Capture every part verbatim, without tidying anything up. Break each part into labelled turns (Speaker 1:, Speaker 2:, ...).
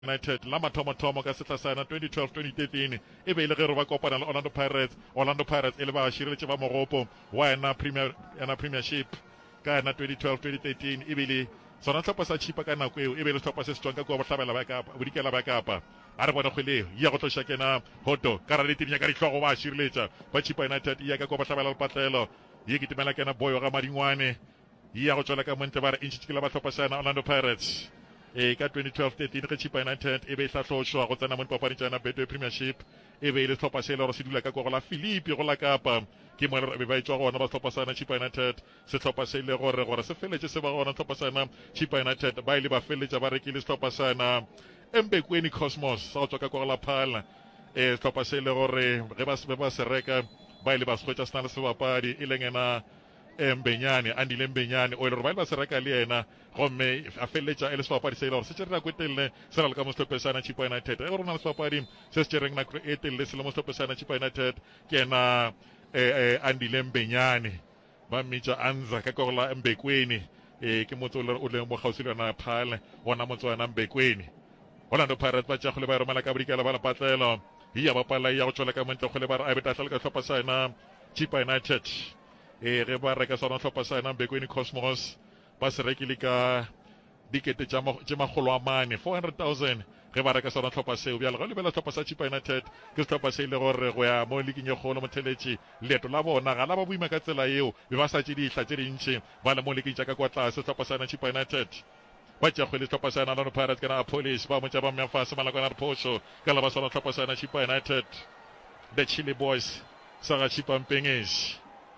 Speaker 1: United la mathomo thomo ka setla sana twenty twelve twenty thirteen e be ile ge re ba kopana le Orlando Pirates Orlando Pirates e le ba shiretse ba moropo wa ena premier ena premiership ka ena twenty twelve twenty thirteen e bile sona tlhopha sa chipa ka nako eo e be le tlhopha se setswang ka go bohlabela ba ka bodikela ba kapa a re bona kgwele ya go tlosha kena hoto ka ra le tinya ka ditlogo ba shireletsa ba Chipa United ya ka go bohlabela le patlelo ye ke timela kena boyo ga madingwane ya go tswela ka monte ba re intshitsikela ba tlhopha sana Orlando Pirates e ka twenty twelve thirteen ge Chipa United e be hlahloswa go tsena mo dipapadi tsa Betway Premiership e be ile tlhopha se le gore se dula ka go la Philippe go la Kapa ke mo re ba itswa gona ba tlhopha sana Chipa United se tlhopha se le gore gore se feletse se ba gona tlhopha sana Chipa United ba ile ba feletse ba rekile tlhopha sana Mbekweni Cosmos sa go tswa ka go la Phala e tlhopha se le gore ge ba se ba se reka ba ile ba se khotsa sana se bapadi e lengena Mbenyane andile Mbenyane o ile re ba ile ba se reka le yena gomme a feletša e le sebapadi se ile gore se tšerena ko etelele se na le ka mo setlhophesana Chipa United ge gore na le sebapadi se se tšereng nako e telele se le mo setlhophesana Chipa United ke ena andile Mbenyane ba mmitša Anza ka kogola Mbekweni e ke motse o le mo gausi le yona Phale gona motse wa Mbekweni Orlando Pirates ba tša go le ba romela ka bodikela ba lepatlelo ya bapala ya go tšwela ka montle go le ba re a beta tlhale ka tlhopha sana Chipa United e ge ba reka sona tlhopha sana Mbekweni Cosmos ba se rekile ka dikete tša magolo a mane four hundred thousand ge ba reka sona tlhopha seo bjale ga lebela tlhopha sa Chipa United ke setlhopha se ile gore go ya mo leagueng ye kgolo motheletše leeto la bona ga la ba boima ka tsela eo be ba sa tše dihla tše dintšhi ba le mo leagueng tša ka kwa tlase setlhopha sana Chipa United ba tšakgwele setlhopha sana Orlando Pirates ka na Police ba motša ba mmefase malakwana re phoso ka la ba sona tlhopha sana Chipa United the Chili Boys sa ga Chipa Mpengeši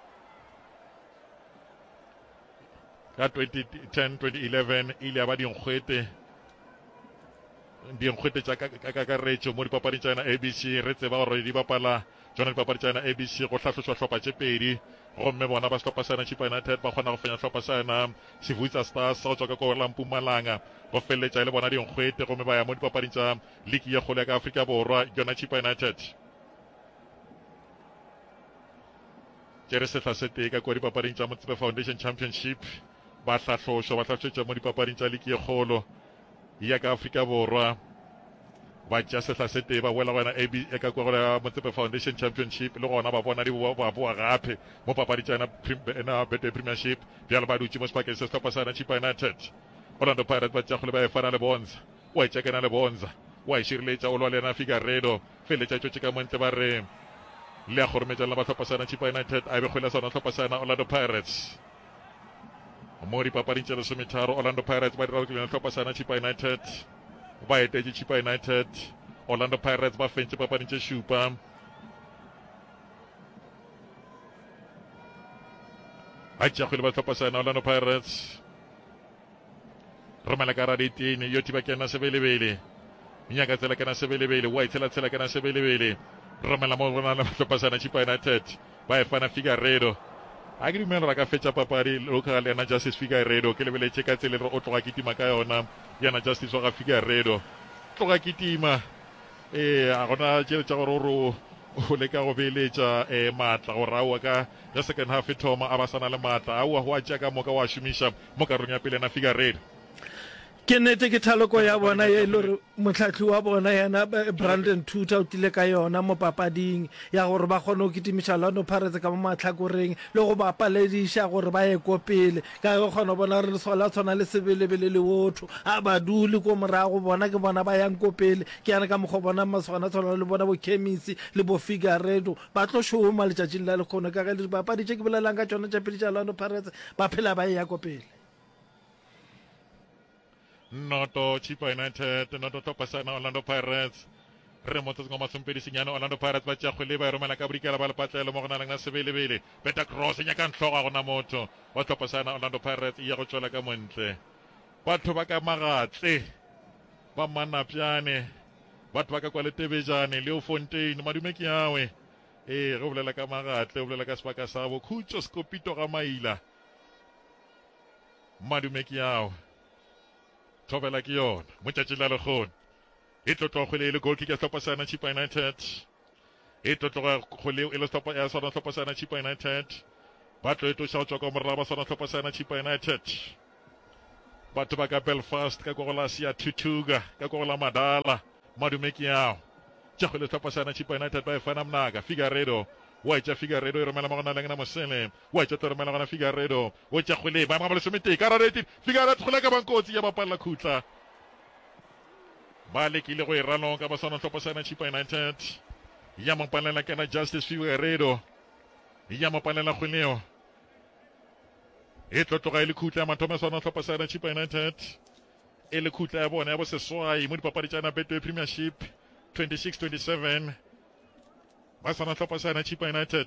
Speaker 1: ka twenty ten twenty eleven ile ya ba dinkgwete dinkgwete tša ka kakaretšo mo dipapading tša yona A B C re tseba gore di bapala tšona dipapadi tša yona A B C go tlhahloswa tlhopha tše pedi gomme bona ba setlhopha sana Chipa United ba kgona go fenya tlhopha sana Sivutsa Stars sa go tswa ka kola Mpumalanga go feleletša e le bona dinkgwete gomme ba ya mo dipapading tša league ye kgolo ya ka Afrika Borwa yona Chipa United tšere sehla se tee ka kwa dipapading tša Motsepe Foundation Championship ba hlahloswa ba hlahloswa mo dipapading tša league ye kgolo ya ka Afrika Borwa ba tša sehla se tee ba boela gona A B ka kwa ya Motsepe Foundation Championship le gona ba bona di ba boa gape mo papading tša na Betway Premiership bjale ba dutše mo sepakeng se setlhopha sana Chipa United Orlando Pirates ba tša go le ba efana le Bonza wa itša kena le Bonza wa e šireletša o lwa le ena Figueiredo feletša tšotše ka montle ba re le a kgorometša le ba tlhopha sana Chipa United a be kgwele sona tlhopha sana Orlando Pirates mo dipapading tša lesometharo Orlando Pirates ba dira le tlhopha sana Chipa United ba etetše Chipa United Orlando Pirates ba fentše papading tše šupa a tšakgwele ba tlhopha sana Orlando Pirates romela ka raditini yo tiba kena sebelebele nyaka tsela kena sebelebele wa itshela tsela kena sebelebele romela mo bona le tlhopha sana Chipa United ba e fana Figueiredo a ke dumela ra ka fetša papadi local yana Justice Figueiredo ke lebeletše ka tsela re o tloga kitima ka yona yana Justice wa ga Figueiredo tloga kitima eh a gona tšele tša gore o o leka go beeletša um maatla gore aowa ka ya second half e thoma a ba sana le maatla aowa wa tšaka moka wa šomiša mo karong ya pele na Figueiredo
Speaker 2: ke nnete ke thaloko ya bona ye le gore motlhatlhi wa bona yana Brandon Tuta o tile ka yona mo papading ya gore ba kgone go kitimiša Orlando Pirates ka mo matlhakoreng le go ba palediša gore ba ye ko pele ka go kgona bona re lesola tshwana le sebelebele le wotho a ba dule ko morago bona ke bona ba yang ko pele ke yana ka mokgwa bona maswana tshwana le bona bo Chemisi le bo Figueiredo ba tlo šoma letšatšing la lekgono ka ge le dipapadi tše ke bolelang ka tšona tša pedi tša Orlando Pirates ba phela ba e ya ko pele
Speaker 1: noto Chipa United noto tlhopha sana Orlando Pirates re motse ngo masompedi senyane Orlando Pirates ba tšakgwele ba romela ka bodikela ba lepatlelo mo go na leng na sebelebele beta cross nyaka ntloga gona motho wa tlhopha sana Orlando Pirates ya go tšwela ka montle batho ba ka Magatle ba Manapjane batho ba ka kwa Letebejane Leo Fontaine madume ke yawe eh go bolela ka Magatle o bolela ka sebaka sa bo Khutso Skopito ga Maila madume ke yawe thobela ke yona motšatši la lekgone e tlotloga kgwele e le goal kick ya setlhopha sana Chipa United e tlotloga kgwele e le setlhopha ya sona setlhopha sana Chipa United ba tlo e tloša go tswa ka morago ba sona setlhopha sana Chipa United batho ba ka Belfast ka kogola Sia Tutuga ka kogola Madala madumeki yao tša go le tlhopasana Chipa United ba e fana mnaga Figueredo wa itša Figueredo e romela mogona leng na mosele wa itša to romela gona Figueredo o tša go le ba ba le somete ka rareti Figueredo go le ka bankotsi ya bapalla khutla ba le kile go e ranong ka ba sona tlhopasana Chipa United ya mopalela kana Justice Figueredo ya mopalela go leo e tlotloga e le khutla ya mathomo sona tlhopasana Chipa United e le khutla ya bona ya bo seswai mo dipapadi tša Betway Premiership twenty-six twenty-seven ba sona tlhopasana Chipa United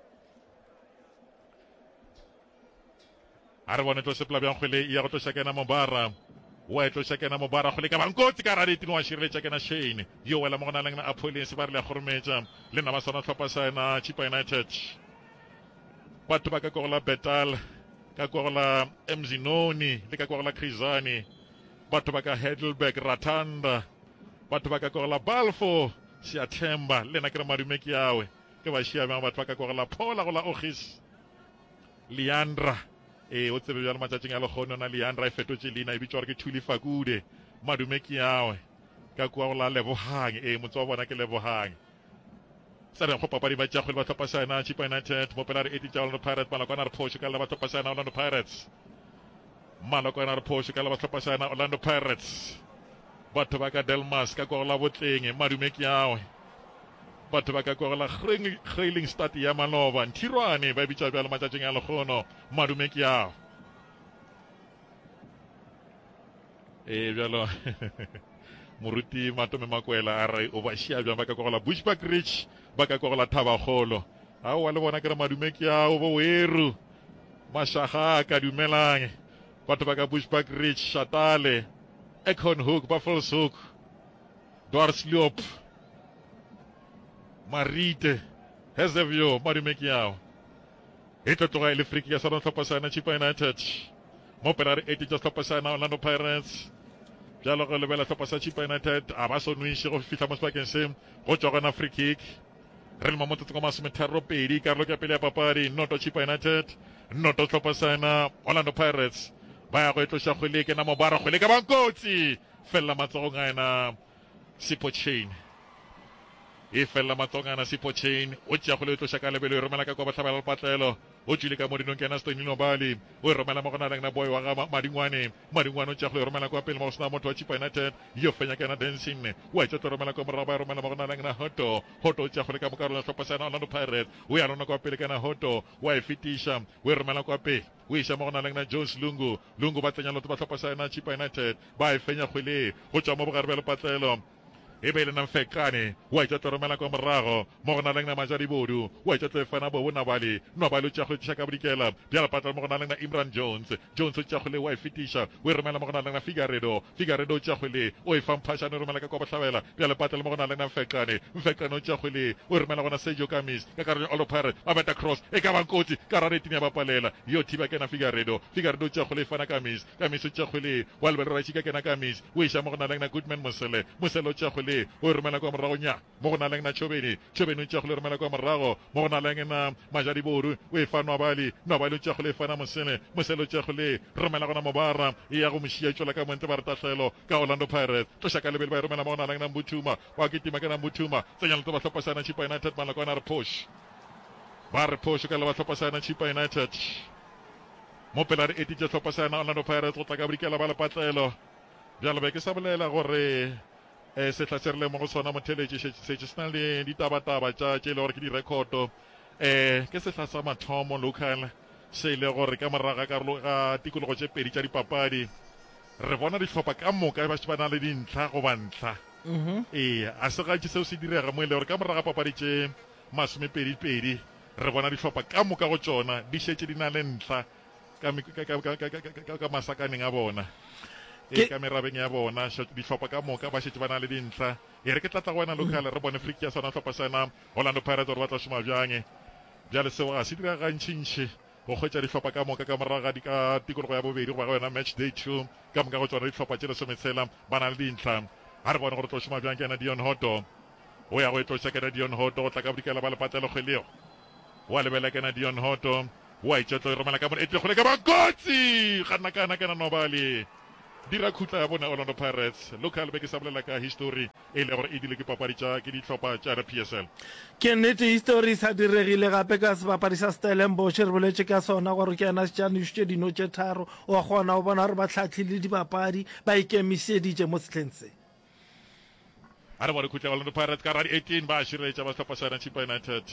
Speaker 1: a re bone tlo sepela bjang kgwele ya go tloša kena Mobara wa e tloša kena Mobara kgwele ka bankotsi ka rareti wa šireletša kena Shane yo wela mo gona leng na Apollins ba re le a kgorometša le nna ba sona tlhopasana Chipa United batho ba ka kogola Betal ka kogola Mzinoni le ka kogola Krizani batho ba ka Heidelberg Ratanda batho ba ka kogola Balfour Siathemba le na ke re madumeki yawe ke ba šiamang batho ba ka kogola Paula gola Ogis Leandra e o tsebe bjale matšatšing a lekgone ona Leandra e fetotše leina e bitšwa gore ke Thuli Fakude madumeki yawe ka kua gola Lebogang e motse wa bona ke Lebogang sa re go papadi ba tša kgwele ba tlhopasana Chipa United mo pela re eighty tša Orlando Pirates malokwana re phoše ka le ba tlhopasana Orlando Pirates malokwana re phoše ka le ba tlhopasana Orlando Pirates batho ba ka Delmas ka kogola Botleng madumeki yawe batho ba ka kogola Grayling Stad ya Maloba Nthirwane ba bitša bjale matšatšing a lekgono madumeki yawe e bjalo moruti Matome Makwela a re o ba šia bjang ba ka kogola Bushbuck Ridge ba ka kogola Thabakgolo a o wa le bona ke re madumeki yawo bo weru Mashaga ka dumelang batho ba ka Bushbuck Ridge Shatale Econhoek Buffelshoek Dwarsloop Marite Hezevio madumeki yawo e tlotloga e le friki ya sona tlhopasana Chipa United mo pela re eighty tša tlhopasana Orlando Pirates bjalo go lebela tlhopasa Chipa United a ba sonwiše go fihla mo sebakeng se go tšwa gona free kick re le mamotsotso ka masometharo pedi karolo ka pele ya papadi noto Chipa United noto tlhopasana Orlando Pirates ba ya go e tloša kgwele ke na Mobara kgwele ka bankotsi fela matsogong a ena Sipho Chain e fela matsogong a ena Sipho Chain o tšea kgwele e tloša ka lebelo e romela ka kwa batlhabela lepatlelo o tswile ka mo dinong ke ena Stonino Bali o e romela mo gona leng na boy wa ga Madingwane Madingwane o tšea kgwele e romela kwa pele mo go sena motho wa Chipa United yo fenya ke ena Dancing wa etša to romela kwa morago ba e romela mo gona leng na Hoto Hoto o tšea kgwele ka mokarolo ya tlhopasana Orlando Pirates o ya lona kwa pele ke ena Hoto wa e fetiša o e romela kwa pele o iša mo gona leng na Jones Lungu Lungu ba tsenya loto ba tlhopasana Chipa United ba e fenya kgwele go tšwa mo bogare bja lepatlelo e be le na Mfekane wa itša to romela kwa morago mo gona leng na Majadi Bodu wa itša to e fana bo Nabali Nabali o tša go tša ka bodikela bja lepatla mo gona leng na Imran Jones Jones o tša go le wa e fetiša o e romela mo gona leng na Figueredo Figueredo o tša go le o e famphashane o romela ka kwa bohlabela bja lepatla mo gona leng na Mfekane Mfekane o tša go le o e romela gona Sergio Kamis ka karolo Orlando Pirates a beta cross e ka bankotsi ka raretini ya bapalela yo thiba kena Figueredo Figueredo o tša go le fana Kamis Kamis o tša go le wa lebelera ra tšika kena Kamis o iša mo gona leng na Goodman Mosele Mosele o tša go le o e romela kwa morago nya mo go na leng na Chobeni Chobeni o tša go le romela kwa morago mo go na leng na Majadi Boru o e fa Nobali Nobali o tša go le fana Mosele Mosele o tša go le romela gona Mobara e ya go mošia tšola ka monte ba re tatlhelo ka Orlando Pirates tloša ka lebele ba e romela mo go na leng na Mbutuma wa ketima ke na Mbutuma tsenya leto ba tlhopasana Chipa United malakwana re push ba re push ka le ba tlhopasana Chipa United mo pela re eighty tša tlhopasana Orlando Pirates go tla ka bodikela ba lepatlelo bjalo be ke sa bolela gore eh setla se re le mo go sona motheletše se se na le ditabataba tša tše le gore ke direkoto eh ke setla sa mathomo local se ile gore ka moraga karolo ga tikologo tše pedi tša dipapadi re bona dihlopha ka moka ba ba na le dintlha go bantla ee a se ga seo se direga mo ile gore ka moraga papadi tše masomepedi pedi re bona dihlopha ka moka go tšona di šetše di na le ntlha ka masakaneng a bona e ka merabeng ya bona dihlopha ka moka ba šetše ba na le dintlha e re ke tlatla go wena local re bone friki ya sona hlopha sana Orlando Pirates gore ba tla šoma bjange bjale seo ga se dira gantšintši go hwetša dihlopha ka moka ka moraga di ka tikologo ya bobedi go ba go yona match day two ka moka go tšwana dihlopha tše lesometshela ba na le dintlha ga re bone gore tlo šoma bjang ke ena Dion Hoto o ya go e tloša kena Dion Hoto go tla ka bodikela ba lepatlelo kgwelego wa lebela kena Dion Hoto wa itša tlo e romela ka mone e tle kgole ka bakotsi ga nna kana kena Nobali dira khutla ya bona Orlando Pirates local be ke sa bolela ka history e le gore e dile ke papadi tša ke ditlhopha tša R P S L.
Speaker 2: ke nnete history sa diregile gape ka sebapadi sa Stellenbosch re boletse ka sona gore ke ena se tšanišitše dino tše tharo o a kgona go bona gore ba tlhatlhile dibapadi ba ikemišeditše mo setlheng se.
Speaker 1: a re bone khutla ya Orlando Pirates ka radi eighteen ba širetša ba setlhopha sa Chipa United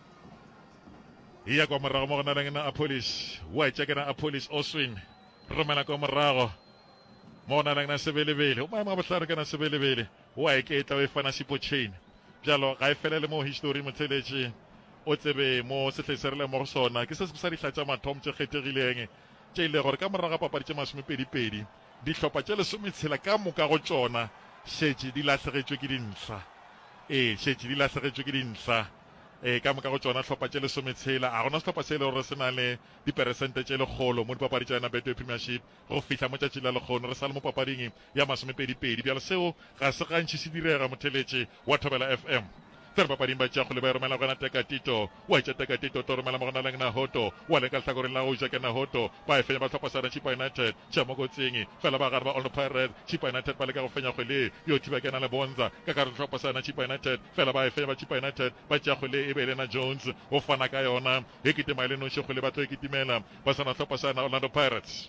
Speaker 1: iya kwa morago mo go na leng na Apolis wa etšakena Apolis Oswin romela kwa morago mo na leng na Sebelebele o maema bohlare kana Sebelebele wa eketla o e fana Sipotchain bjalo ga e felele mo history motheletše o tsebe mo setlhaiserele mo go sona ke se se sa dihlatša mathom tše kgethegileng tše ile gore ka morago papadi tše masomepedipedi dihlopha tše lesometshela ka moka go tšona šetše di latlhegetšwe ke dintlha ee šetše di latlhegetšwe ke dintlha eh ka moka go tšona hlopha tše lesometshela a gona sehlopha se e le gore se na le diperesente tše lekgolo mo dipapadi tša Betway Premiership go fihla mo tšatši la lekgono re sa le mo papading ya masomepedipedi bjalo seo ga se gantši se direga motheletše wa Thobela F M tse re papading ba tšakgole ba e romela gona Teka Tito wa etša Teka Tito to romela mo gona leng Nahoto wa le ka hlakoreng la go ja ke Nahoto ba e fenya ba tlhopha sa Chipa United tša mo kotsing fela ba gare ba Orlando Pirates Chipa United ba le ka go fenya kgwele yo thiba kena le Bonza ka ka re tlhopha sa Chipa United fela ba e fenya ba Chipa United ba tša kgwele e be Elena Jones o fana ka yona e kitima ile no se kgwele ba tlo e kitimela ba sana tlhopha sa Orlando Pirates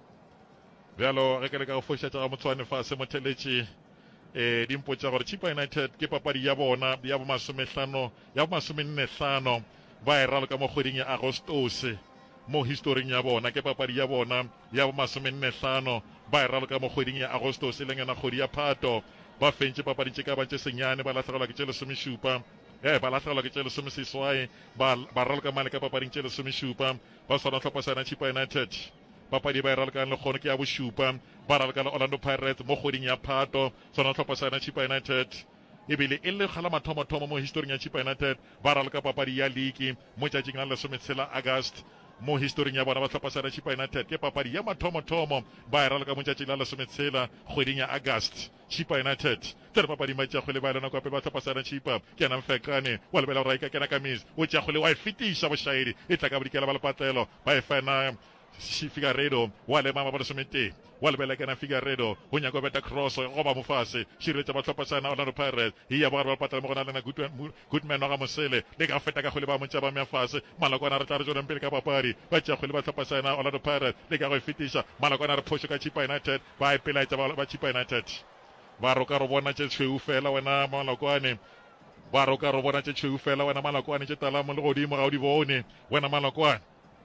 Speaker 1: bjalo ge ke le ka go foša tša motswane fa se motheletše eh di mpotša gore Chipa United ke papadi ya bona ya bo masomehlano ya bo masomenne-hlano ba e raloka mo kgweding ya Agostose mo historing ya bona ke papadi ya bona ya bo masomenne-hlano ba e raloka mo kgweding ya Agostose le ngena kgwedi ya Phato ba fentše papadi tše ka ba tše senyane ba latlhegelwa ke tše lesomešupa eh ba latlhegelwa ke tše lesomeseswai ba ba raloka male ka papading tše lesomešupa ba swana tlhopha sana Chipa United papadi ba e ralokang le kgono ke ya bošupa ba raloka le Orlando Pirates mo kgweding ya Phato sona tlhopha sana Chipa United ebile e le kgala mathomathomo mo historing ya Chipa United ba raloka papadi ya league mo tšatšing la lesometshela August mo historing ya bona ba tlhopha sana Chipa United ke papadi ya mathomathomo ba e raloka mo tšatšing la lesometshela kgweding ya August Chipa United tere papadi ma tšakgole ba lena kwa pe ba tlhopha sana Chipa ke ana Mfekane wa lebela go raika kena ka mis o tšakgole wa e fetiša bošaedi e tla ka bodikela ba lepatlelo ba e fena Figueiredo wa le mama ba lesomete wa lebela kena Figueiredo go nyaka beta cross go ba mofase širetša ba tlhopha sana Orlando Pirates e ya ba ba patela mo gona lena Goodman wa ga Mosele le ka feta ka kgwele ba montša ba meafase malakwana re tla re tšweleng pele ka papadi ba tša kgwele ba tlhopha sana Orlando Pirates le ka go e fetiša malakwana re phosho ka Chipa United ba e pelaetša ba Chipa United ba roka re bona tše tšhweu fela wena malakwane ba roka re bona tše tšhweu fela wena malakwane tše talamo le godimo ga o di bone wena malakwane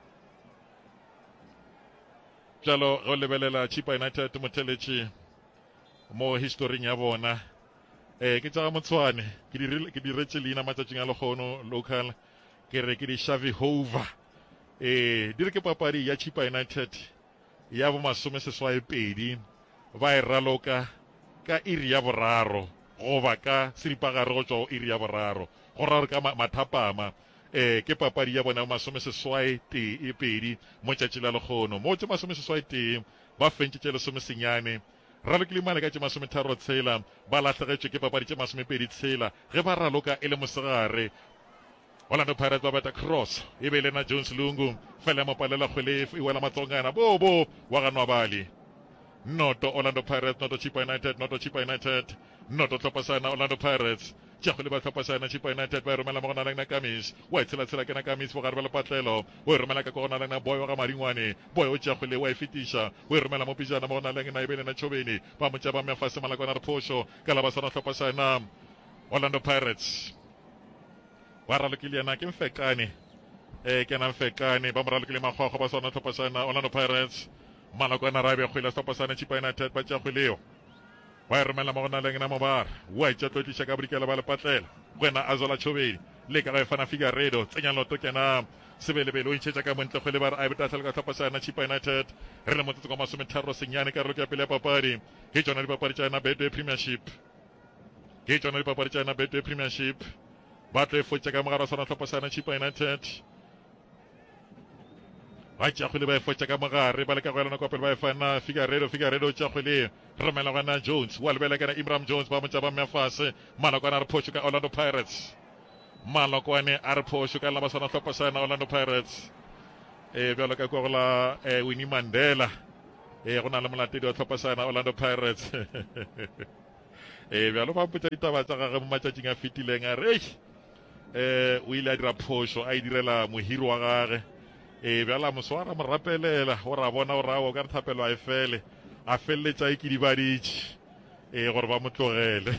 Speaker 1: bjalo go lebelela Chipa United motheletše mo historing ya bona eh ke tša motswane ke diretše leina matšatšing a lekgono local ke re ke di Shavihova eh dire ke papadi ya Chipa United ya bo masomeseswai pedi ba e raloka ka iri ya boraro goba ka seripagare go tšwa iri ya boraro go raro ka mathapama eh ke papadi ya bona masomeseswai tee e pedi mo tšatši la lekgono mo tše masomeseswai tee ba fentše tše lesomesenyane ralokile male ka tše masometharo tshela ba latlhegetšwe ke papadi tše masomepedi tshela ge ba raloka e le mosegare Orlando Pirates ba beta cross e be Elena Jones Lungu fela mopalela kgwele e wela matsongana bobo wa ga Nwabali noto Orlando Pirates noto Chipa United noto Chipa United noto tlhopha sana Orlando Pirates tšakgole ba tlhopha sana Chipa United ba e romela mo gona leng na Kamis wa e tshela-tshela ke na Kamis bogare ba lepatlelo o e romela ka gona leng na Boy wa ga Maringwane Boy o tšakgole wa e fetiša o e romela mo pijana mo gona leng na e be lena Tšhobeni ba motša ba meafase malakwana re phošo ka la ba sona tlhopha sana Orlando Pirates ba ralokile yana ke Mfekane eh ke na Mfekane ba mo ralokile magwagwa ba sona tlhopha sana Orlando Pirates malakwana ra be kgwele tlhopha sana Chipa United ba tšakgoleo wa e romela mo gona leng na Mobar wa etša tlotliša ka bodikela ba lepatlela wena Azola Tšhobeni le ka ga e fana Figueiredo tsenya loto kena Sebelebele o intšhetša ka montle kgwele ba re a e betatlhela ka tlhopha sana Chipa United re le motsotso ka masometharo senyane ka relo ke ya pele ya papadi ke tšona dipapadi tša yona Betway Premiership ke tšona dipapadi tša yona Betway Premiership ba tlo e fotša ka mogare wa sona tlhopha sana Chipa United ba tšakgole ba e fotša ka mogare ba le ka go elana kwa pele ba e fana Figueiredo Figueiredo tšakgole romela gona Jones wa lebela kana Imram Jones ba motša ba meafase malakwane a re phosho ka Orlando Pirates malakwane a re phosho ka la ba sona tlhopha sana Orlando Pirates eh bjalo ka kwa gola eh Winnie Mandela e go na le molatedi wa tlhopha sana Orlando Pirates e bjalo ba mpotsa ditaba tsa gage mo matšatšing a fetileng a re eh o ile a dira phoso a e direla mohiri wa gage e bjala moswara mo rapelela o ra bona o ra o ka re thapelo a e fele a felletša e ke dibaditše e gore ba mo tlogele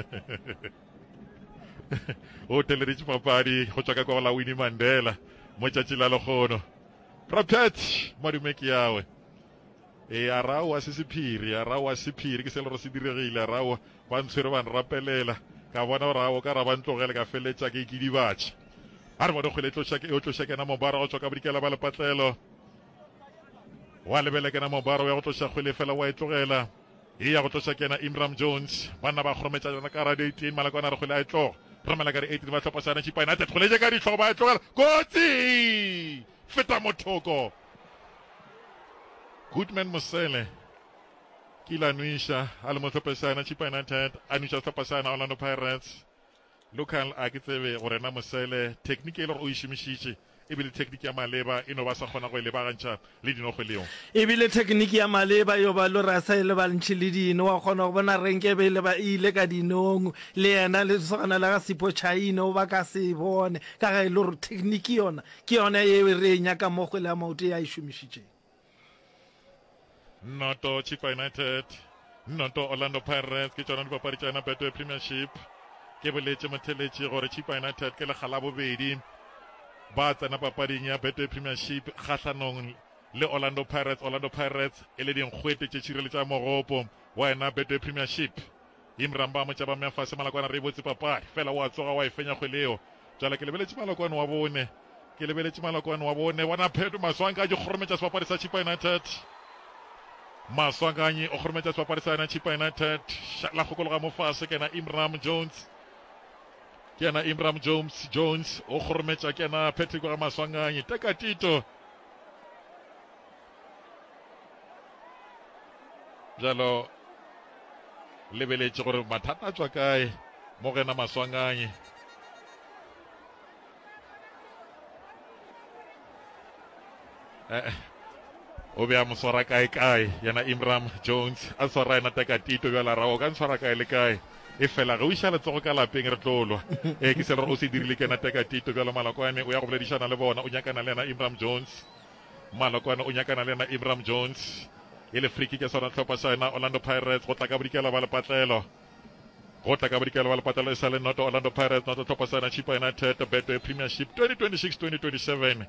Speaker 1: o teleditše papadi go tswa ka kwa la Winnie Mandela mo tšatši la lekgono Rapet madume ke yawe e a rao a se sephiri a rao a sephiri ke se le re se diregile a rao ba ntshwere ba nrapelela ka bona rao ka ra ba ntlogele ka felletša ke ikidibatše a re bone kgwele o tloša kena mobara go tswa ka bodikela ba lepatlelo wa lebele kena mobara ya go tloša kgwele fela wa e tlogela e ya go tloša kena Imram Jones banna ba kgorometša jana ka radio eighteen malakwana re kgwele a e tloga romela ka di eighteen ba tlhopha sana Chipa United kgwele ka ditlhogo ba e tlogela kotsi feta mothoko Goodman Mosele kila nuisha a le mo tlhopha sana Chipa United a nuisha tlhopha sana Orlando Pirates local a ke tsebe gore na Mosele technique e le go o išomišitše e bile technique ya maleba e no ba sa kgona go e lebagantšha le dinogwe leo
Speaker 2: e bile technique ya maleba yo ba lo rasa e le ba ntšhi le dino wa kgona go bona renke be le ba ile ka dinong le yena le tsogana la ga Sipho Chaino ba ka se bone ka ga e le gore technique yona ke yona ye re nya ka mo go le mauto ya išomišitše
Speaker 1: noto Chipa United noto Orlando Pirates ke tsona dipapadi tša yona Betway Premiership ke boletše motheletše gore Chipa United ke lekgala bobedi ba tsena papading ya Betway Premiership kgahlanong le Orlando Pirates Orlando Pirates e le dinkgwete tše tširele tša moropo wa ena Betway Premiership Imram ba motša ba meafase malakwana re botse papadi fela wa tsoga wa e fenya kgweleo jala ke lebeletše malakwane wa bone ke lebeletše malakwane wa bone bona pheto maswanka a di kgorometša sepapadi sa Chipa United maswankanyi o kgorometša sepapadi sa ena Chipa United la kgokologa mo fase ke ena Imram Jones kena Imram Jones Jones o kgorometša kena Patrick wa maswanganyi teka tito jalo lebeletše gore mathata a tswa kae mo gena maswanganyi eh o be a mo swara kae kae yana Imram Jones a swara ena teka tito bjala ra o ka ntshwara kae le kae e fela ge o iša letsogo ka lapeng re tlolwa e ke se le gore o se dirile kena teka tito bjalo malakwane o ya go boledišana le bona o nyakana le ena Imram Jones malakwane o nyakana le ena Imram Jones e le free kick ya sona tlhopha sa ena Orlando Pirates go tla ka bodikela ba lepatlelo go tla ka bodikela ba lepatlelo e sa le noto Orlando Pirates noto tlhopha sa ena Chipa United Betway Premiership twenty twenty-six twenty twenty-seven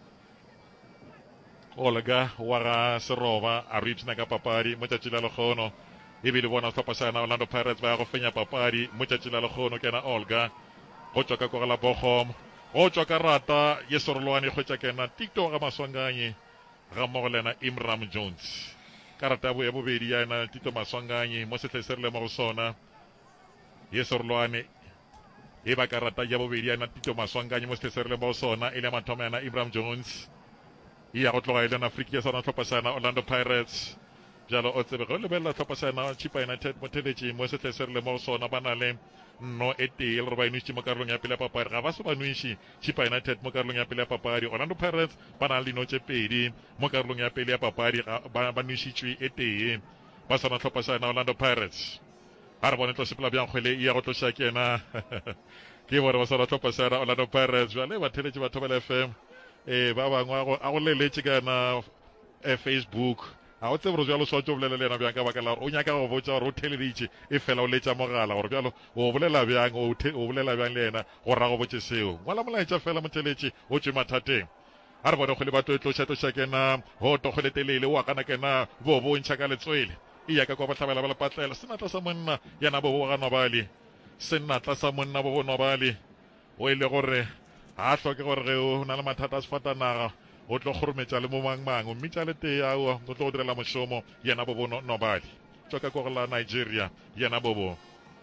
Speaker 1: Olga wa ga Seroba a ripsna ka papadi mo tšatši la lekgono e bile bona tlhopha sa ena Orlando Pirates ba go fenya papadi mo tšatši la lekgono kena Olga go tswa ka kogela Bochum go tswa ka rata ye sorolwane go tša kena TikTok ga maswanganyi ga mmogo le ena Imram Jones karata ya bobedi ya ena Tito Maswanganyi mo setle se re le mo go sona ye sorolwane e ba karata ya bobedi ya ena Tito Maswanganyi mo setle se re le mo go sona e le mathomo ya ena Imram Jones e ya go tloga e le na Afrika ya sona tlhopha sa ena Orlando Pirates jalo o tsebe go lebelela tlhopha sa ena Chipa United mo theletše mo setle se re le mo go sona ba na le no e tee le gore ba inošitše mo karolong ya pele ya papadi ga ba se ba noiše Chipa United mo karolong ya pele ya papadi Orlando Pirates ba na le dino tše pedi mo karolong ya pele ya papadi ba noišitšwe e tee ba sona tlhopha sa ena Orlando Pirates a re bone tlo sepela bjang kgwele e ya go tloša kena ke bone ba sona tlhopha sa ena Orlando Pirates bjale ba theletše batho ba le F M e ba bangwe a go leletše ka na Facebook a o tsebe gore bjalo swatse o bolela le yena bjang ka baka la gore o nyaka go botsa gore o theleditše e fela o letša mogala gore bjalo o bolela bjang o bolela bjang le yena gore ra go botse seo ngwala molaetša fela motheletše o tswe mathateng a re bone kgwele batho e tlošatloša kena hoto kgwele telele o akana kena bo bo ntšha ka letswele e yaka kwa batlhabela ba lepatlela senatla sa monna yana bo bo ga nobale senatla sa monna bo bo nobale o e le gore ga a hloke gore ge o na le mathata a sefatanaga o tlo kgorometša le mo mangmang o mmitša le tee ao o tlo go direla mošomo yena bobo nobali tswa ka kore la Nigeria yena bobo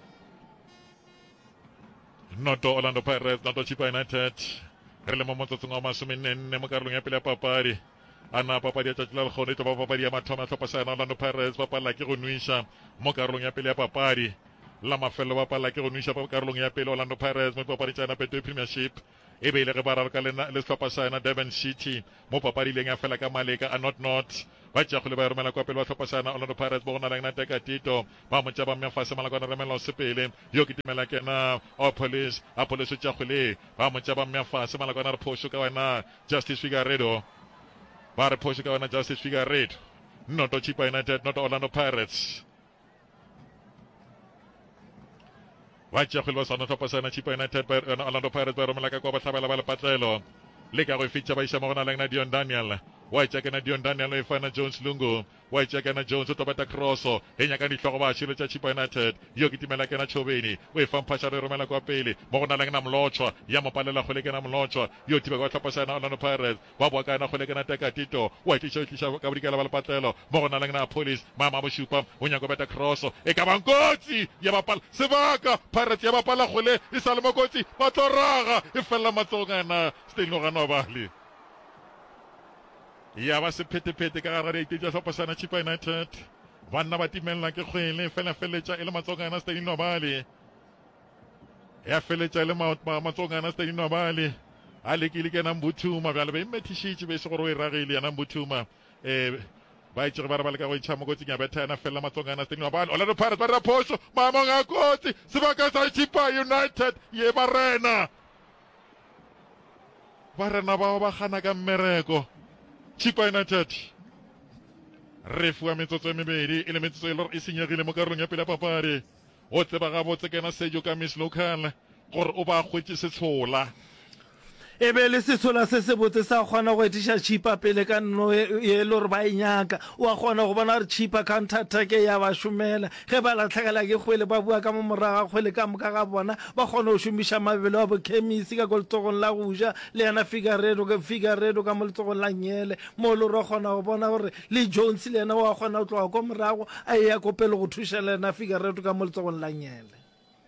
Speaker 1: noto Orlando Pirates noto Chipa United re le mo motsotsong wa masomenne mo karolong ya pele ya papadi ana papadi ya tšatši la lekgono e tlo ba papadi ya mathomo a tlhopha sa ena Orlando Pirates ba palla ke go nuiša mo karolong ya pele ya papadi la mafelo ba palla ke go nuiša mo karolong ya pele Orlando Pirates mo papadi tša ena Betway Premiership e be ile ge ba raloka le sehlopha sa yona Durban City mo papadileng ya fela ka maleka a not not ba tša kgole ba romela kwa pele ba hlopha sa yona Orlando Pirates bo go na le na Teka Tito ba mo tša ba mmefase malakwana remela sepele yo ke timela kena o police a police tša kgole ba mo tša ba mmefase malakwana re phosho ka wena Justice Figueredo ba re phosho ka wena Justice Figueredo not Chippa United not Orlando Pirates ba tša kgole ba sa hlopha sa yona Chippa United ba Orlando Pirates ba romela ka kwa ba tlhabela ba le patlelo le ka go fitša ba iša mo go na le na Dion Daniel wa itša kena Dion Daniel e fana Jones Lungu wa itša kena Jones o tobeta crosso e nyaka dihlogo ba šire tša Chippa United yo ke timela kena Chobeni o e fang phasha re romela kwa pele mo go na le na Mlotshwa ya mo palela kgole kena Mlotshwa yo tiba kwa tlhopha sa yona Orlando Pirates ba boa kana kgole kena Teka Tito wa itša tliša ka bodikela ba le patlelo mo go na le na Police mama bo šupa o nyaka beta crosso e ka bankotsi ya bapala sebaka Pirates ya bapala kgole e sa le mokotsi ba tloraga e fela matsongana stelo ga no bali ya ba se phete-phete ka gare ite tša hlopha sana Chippa United banna ba timelela ke kgwele fela feletša e le matsongana Stadi Nobale ya feletša e le matsongana Stadi Nobale a lekile ke na Mbuthuma bjale ba imethišitše be se gore o e ragile yana Mbuthuma um ba itšege ba re ba le ka go itšha mo kotsing ya betha yana fela matsongana Stadi Nobale Orlando Pirates ba dira phošo maemong a kotsi sebaka sa Chippa United ye ba rena ba rena bao ba gana ka mmereko Chippa United re fua metsotso e mebedi e le metsotso e le gore e senyegile mo karolong ya pele ya papadi o tseba gabotse kena Sergio ka Miss Local gore o ba kgwetse setshola
Speaker 2: e be le setshola se se botse sa kgona go etiša Chippa pele ka nno ye le gore ba e nyaka o a kgona go bona gore Chippa counter attack ya ba šomela ge ba latlhagela ke kgwele ba bua ka mo moraga kgwele ka moka ga bona ba kgona go šomiša mabele wa bokhemisi ka ko letsogong la go ja le yana Figueredo ka mo letsogong la Nyele mo le gore kgona go bona gore le Jones le yena wa kgona go tloga ko morago a e ya ko pele go thuša le yana Figueredo ka mo letsogong la Nyele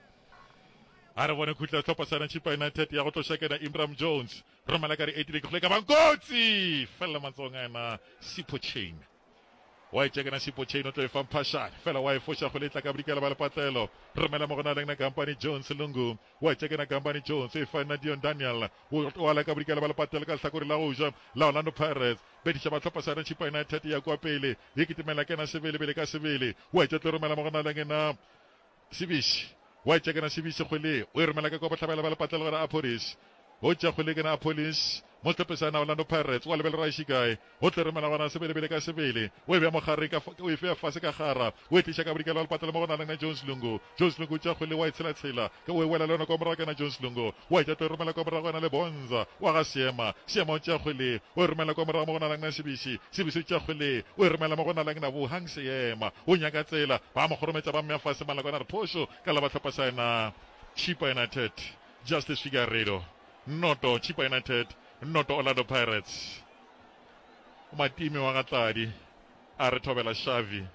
Speaker 1: a re bone khutla tlhopha sana Chippa United ya go tloša kena Imram Jones romela ka re eighty go ka bankotsi fela matsongana Sipho Chain wa itša kena Sipho Chain o tlo e fang phashane fela wa e foša go letla ka bodikela ba le patlelo romela mo go na leng na Company Jones Lungu wa itša kena Company Jones e fana Dion Daniel wa la ka bodikela ba le patlelo ka hlakore la go ja la Orlando Pirates bediša ba tlhopha sana Chippa United ya kwa pele e kitimela kena sebele bele ka sebele wa itša tlo romela mo go na leng na Sibishi wa itša kena Sibishi kgwele o e romela ka kwa batlhabela ba le patlelo gore a Police o tša kgwele kena Police mo tlhopesana Orlando Pirates wa lebele raiši kae o tle remela gona sebelebele ka sebele o e bea mogare o e fea fase ka gara o e tliša ka bodikela le patela mo go na leng na Jones Lungu Jones Lungu tša kgwele wa e tshela-tshela o e wela le yona kwa morago kana Jones Lungu wa e tša to e romela kwa morago yana le Bonza wa ga Seema Seema o tša kgwele o e romela kwa morago mo go na leng na Sibishi Sibishi o tša kgwele o e romela mo go na leng na Bohang Seema o nyaka tsela ba mo kgorometša ba mmefase malakwana re phošo ka la ba tlhopha sa yena Chippa United Justice Figueredo noto Chippa United noto Orlando Pirates matimi wa gatladi a re thobela Xavi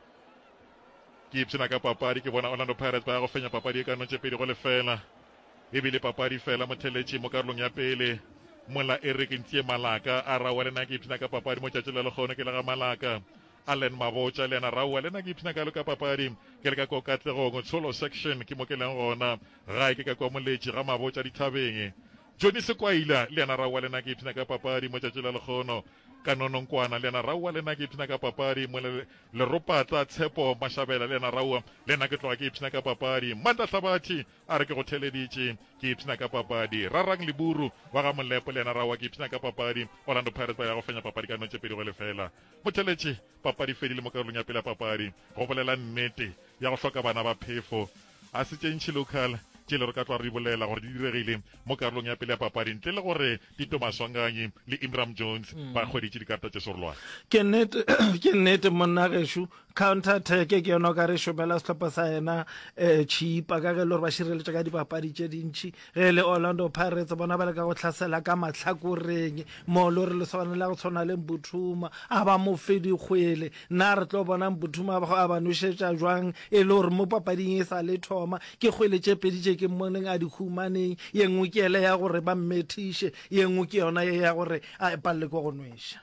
Speaker 1: ke ipsena ka papadi ke bona Orlando Pirates ba go fenya papadi e ka notse pedi go lefela e bile papadi fela motheletši mo karolong ya pele mola Eric Ntie Malaka a rawa le nna ke ipsena ka papadi mo tšatši le lekgone ke le ga Malaka Allen Mabotja le yena rawa le nna ke ipsena ka lo ka papadi ke le ka ko Katlegong solo section ke mo ke leng gona gae ke ka kwa moletši ga Mabotja dithabeng Johnny Sekwaila le yena rawa le nna ke ipsena ka papadi mo tšatši le lekgono ka Nononkwana le yena rawa le nna ke ipsena ka papadi mo le ropatla Tshepo Mashabela le yena rawa le nna ke tloga ke ipsena ka papadi Manda Hlabathi a re ke go theleditše ke ipsena ka papadi Rarang Liburu wa ga Molepo le yena rawa ke ipsena ka papadi Orlando Pirates ba ya go fenya papadi ka notse pedi go lefela motheletše papadi fedile mo karolong ya pele ya papadi go bolela nnete ya go hloka bana ba phefo a se tšentšhe local ke le re ka tloa re bolela gore di diregile mo karolong ya pele ya papadi ntle le gore Tito Maswanganyi le Imram Jones ba kgweditše dikarata tše sorolwane
Speaker 2: ke nnete ke nnete monna gešo counter attack ke yona ka re šomela sehlopha sa yena um Chippa ka ge le gore ba šireletša ka dipapadi tše dintšhi ge le Orlando Pirates bona ba le ka go tlhasela ka mahlakoreng mo le gore le swane la go tshwana le Mbuthuma a ba mo fe dikgwele nna re tlo bona Mbuthuma a ba nošetša jwang e le gore mo papading e sa le thoma ke kgwele tše pedi tše ke mmoneng a dihumaneng ye nngwe ke ele ya gore ba mmethiše ye nngwe ke yona ye ya gore a palele ko go nweša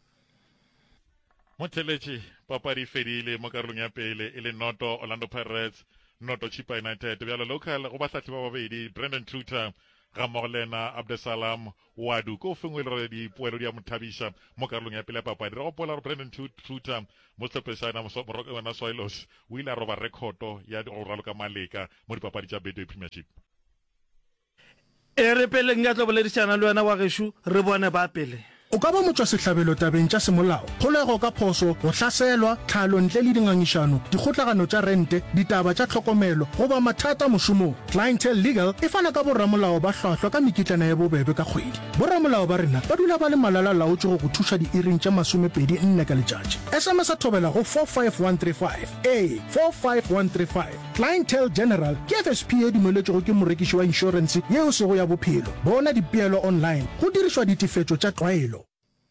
Speaker 1: motheletše papadi fedile mo karolong ya pele e le noto Orlando Pirates noto Chippa United bjalo local go bahlahli ba babedi Brendan Truter ga mmogo le ena Abdesalam Wadu ko fengwe le re dipoelo di a mothabisha mo karolong ya pele ya papadi re gopola gore Brandon Tuta mo setlhopheng sa Swallows o ile a roba rekhoto ya go raloka maleka mo dipapadi tsa Betway Premiership.
Speaker 2: e re peleng ya tlo boledišana le wena wa gešo re bone ba pele.
Speaker 3: O ka ba motswa sehlabelo tabeng tša semolao, kgolego ka phoso, go hlaselwa, tlhalo ntle le dingangišano, dikgotlagano tša rente, ditaba tša tlhokomelo, goba mathata mošomong. Clientele Legal e fana ka borramolao ba hlwahlwa ka mekitlana ya bobebe ka kgwedi. Borramolao ba rena ba dula ba le malala laotše go go thuša diiring tša masomepedi nne ka letšatši. S M S a thobela go four five one three five a four five one three five. Clientele General ke F S P e dumeletšego ke morekiši wa insurance yeo sego ya bophelo. Bona dipeelo online go dirišwa ditefetšo tša tlwaelo.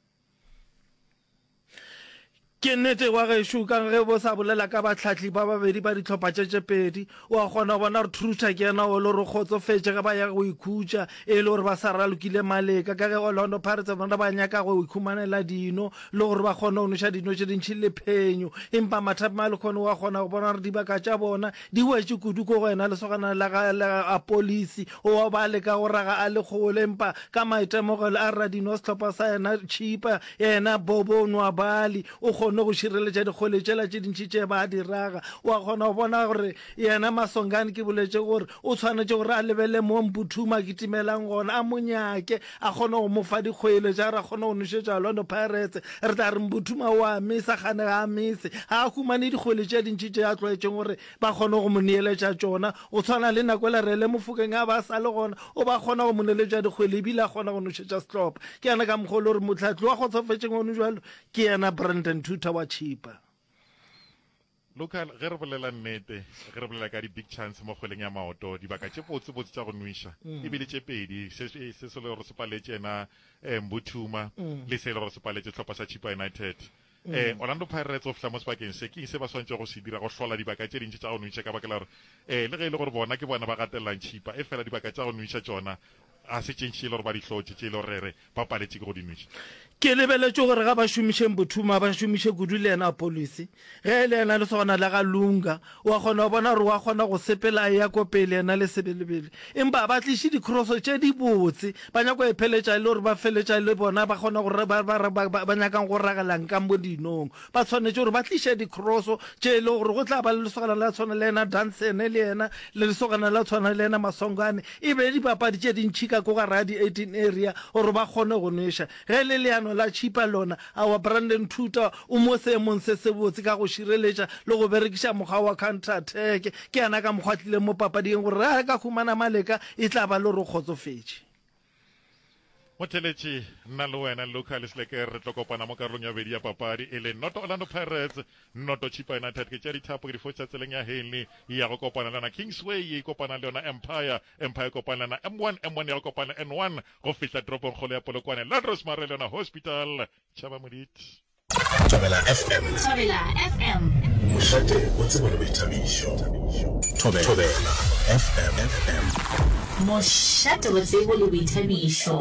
Speaker 2: Ke nnete wa gešo ka ge bo sa bolela ka batlhatlhi ba babedi ba ditlhopha tše pedi wa kgona bona re Truta ke yena o le re kgotsofetše ge ba ya go ikhutša e le gore ba sa ralokile maleka ka ge Orlando Pirates bona ba nyaka go ikhumanela dino le gore ba kgone go noša dino tše dintšhi le phenyo empa mathapi ma le kgone wa kgona go bona gore dibaka tša bona di wetše kudu ko go wena le sogana la polisi o wa ba leka go raga a le kgole empa ka maitemogelo a radino setlhopha sa yena Chipa yena Bobo Nwabali o no go šireletša dikgole tšela tše dintšhi tše ba di raga wa kgona go bona gore yena Masongane ke boletše gore o tshwanetše gore a lebele mo Mputhuma ke timelang gona a monyake a kgone go mo fa dikgwele tša re a kgone go nošetša Orlando Pirates re tla re Mputhuma o a misa gane ga a mise ga a humane dikgwele tše dintšhi tše a tlwaetšeng gore ba kgone go mo neeletša tšona o tshwana le nako le re le Mofokeng a ba sa le gona o ba kgona go mo neeletša dikgwele ebile a kgona go nošetša setlhopha ke yana ka mokgolo gore motlhatlhi wa kgotsofetšeng ono jalo ke yana Brandon Tuta wa Chipa.
Speaker 1: Local ge re bolela nnete ge re bolela ka di-big chance mo kgweleng ya maoto dibaka tše botsebotse tša go nwiša ebile tše pedi se se le gore se paletše ena Mbuthuma le se le gore se paletše tlhopha sa Chipa United. eh Orlando Pirates of fihla mo sebakeng se ke se ba swantse go se dira go hlola dibaka tše dintši tša go nwiša ka baka la gore eh le ge e le gore bona ke bona ba gatellang Chipa e fela dibaka tša go nwiša tšona a se tšentšhi le gore ba di hlotše tše e le gore re ba paletše ke go di nwiša.
Speaker 2: Ke lebeletše gore ga ba šomiše Mbuthuma ba šomiše kudu le yena polisi ge le yena le sogana la ga Lunga wa kgona go bona gore wa kgona go sepela ya ko pele yena le sebelebele empa ba tliše dikroso tše di botse ba nyako e pheletša le gore ba feletša le bona ba kgona gore ba nyakang go ragalang ka mo dinong ba tshwanetše gore ba tliše dikroso tše e le gore go tla ba le lesogana la tshwana le yena Dansene le yena le lesogana la tshwana le yena Masongane e be dipapadi tše dintšhi ka ko ga ra di eighteen area gore ba kgone go nweša ge le leano la Chipa lona awa Brandon Tuta o mo seemong se se botse ka go šireletša le go berekiša mokgwa wa counter attack ke yana ka mokgwatlile mo papading gore a ka humana maleka e tla ba le re kgotsofetše.
Speaker 1: Motheletši nna le wena local seleke re tlo kopana mo karolong ya bedi ya papadi e le noto Orlando Pirates noto Chipa United ke tša dithapo ke difo tša tseleng ya Henley ya go kopana le yona Kingsway e kopana le yona Empire Empire kopana le yona M one M one ya go kopana N one go fihla toropong kgolo ya Polokwane Landros Mare le yona Hospital Chaba Modit
Speaker 4: Thobela F M
Speaker 5: Thobela F M
Speaker 4: Mošate o tseba le boithabišo Thobela F M
Speaker 5: Mošate o tseba le boithabišo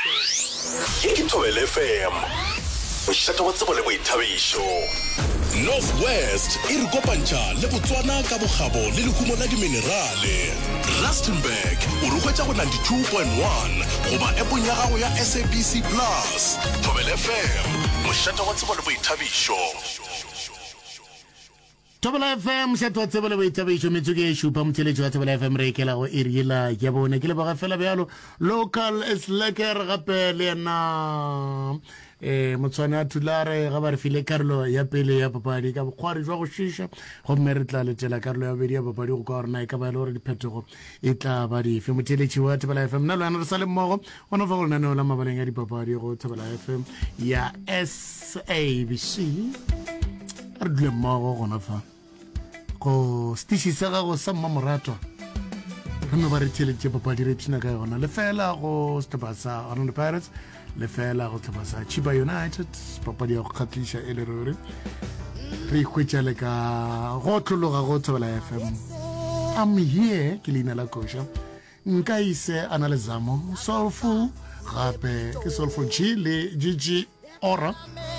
Speaker 4: ke Thobela F M Mošate o tseba le boithabišo Northwest e re kopantša le Botswana ka bogabo le lehumo la diminerale Rustenburg o re hwetša go ninety-two point one goba appong ya gago ya S A B C Plus Thobela F M Mošate wa tsebo le boithabišo
Speaker 6: Thobela F M Mošate wa tsebo le boithabišo metsotso e šupa motheletši wa Thobela F M re ikela go eriela ya bone ke le boga fela bjalo local slacker gape le yena eh motswana a thulare ga ba re file karolo ya pele ya papadi ka bokgwari jwa go šiša gomme re tla letela karolo ya bedi ya papadi go ka gorena e ka ba le gore diphetogo e tla ba dife motheletši wa Thobela F M nna le wena re sa le mmogo gona fa go lenaneo la mabaleng ya dipapadi go Thobela F M ya S A B C re dule mmogo gona fa go stiši sa gago sa mmamoratwa gomme ba re theletše papadi re pšhina ka yona lefela go setlhopha sa Orlando Pirates lefela go tlhopha sa Chipa United papadi ya go kgatliša e le ruri re ikhwetša le ka go tlologa go Thobela F M I'm here ke leina la koša nka ise ana le zamo Soulful gape ke Soulful G le G G Ora